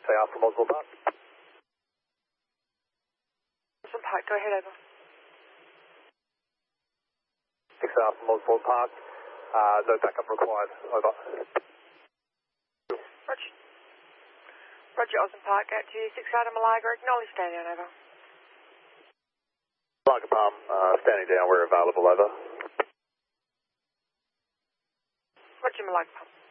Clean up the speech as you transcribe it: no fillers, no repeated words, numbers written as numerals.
Say after Oswald Park. Oswald Park, go ahead, over. 6 after Oswald Park. No backup required, over. Roger. Roger, Oswald Park, out to 6 Adam Malaga, acknowledge stand down, over. Malaga Palm, standing down, we're available, over. Roger, Malaga Palm.